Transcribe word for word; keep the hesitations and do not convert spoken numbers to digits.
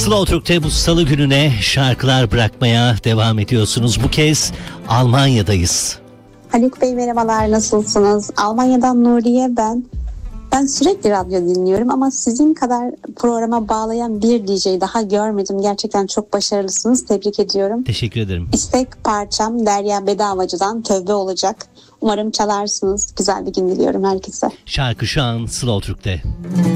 Slow Türk'te bu salı gününe şarkılar bırakmaya devam ediyorsunuz. Bu kez Almanya'dayız. Haluk Bey merhabalar, nasılsınız? Almanya'dan Nuriye ben. Ben sürekli radyo dinliyorum ama sizin kadar programa bağlayan bir D J daha görmedim. Gerçekten çok başarılısınız. Tebrik ediyorum. Teşekkür ederim. İstek parçam Derya Bedavacı'dan Tövbe olacak. Umarım çalarsınız. Güzel bir gün diliyorum herkese. Şarkı şu an Slow Türk'te.